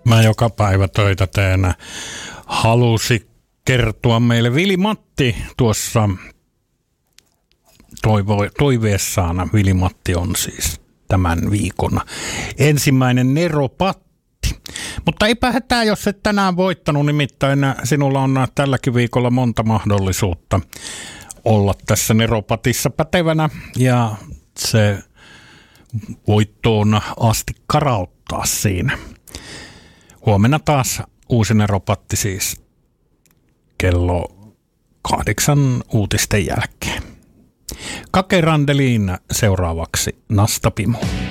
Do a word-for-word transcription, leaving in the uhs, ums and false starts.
Mä joka päivä töitä teen. Halusi kertoa meille Vili-Matti tuossa toivo, toiveessaan. Vili-Matti on siis tämän viikon ensimmäinen neropatti. Mutta eipä hätää, jos et tänään voittanut, nimittäin sinulla on tälläkin viikolla monta mahdollisuutta olla tässä neropatissa pätevänä ja se voittoon asti karauttaa siinä. Huomenna taas uusi neropatti siis kello kahdeksan uutisten jälkeen. Kake Randeliin seuraavaksi Nastapimo.